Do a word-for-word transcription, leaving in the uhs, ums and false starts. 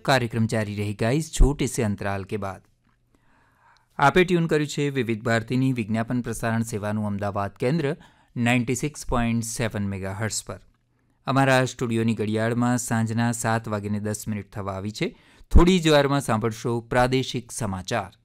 कार्यक्रम जारी रहेगा इस छोटे से अंतराल के बाद। आपे ट्यून કર્યું છે વિવિધ ભારતીની વિજ્ઞાપન પ્રસારણ સેવાનું અમદાવાદ કેન્દ્ર ninety six point seven megahertz પર। અમારા સ્ટુડિયોની ઘડિયાળમાં સાંજના સાત વાગીને દસ મિનિટ થવા આવી છે। થોડી જ વારમાં સાંભળશો પ્રાદેશિક સમાચાર।